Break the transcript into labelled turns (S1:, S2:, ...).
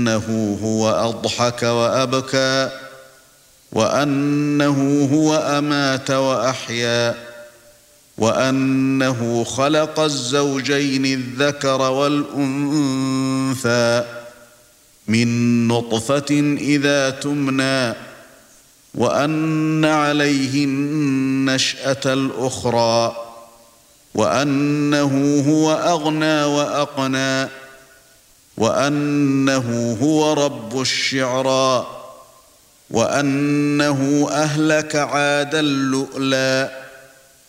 S1: وأنه هو أضحك وأبكى وأنه هو أمات وأحيا وأنه خلق الزوجين الذكر والأنثى من نطفة إذا تمنى وأن عليه النشأة الأخرى وأنه هو أغنى وأقنى وأنه هو رب الشعرى وأنه أهلك عادا اللؤلؤ